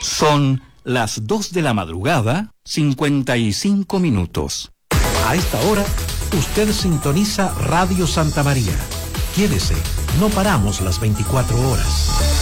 Son las 2 de la madrugada, 55 minutos. A esta hora, usted sintoniza Radio Santa María. Quédese, no paramos las 24 horas.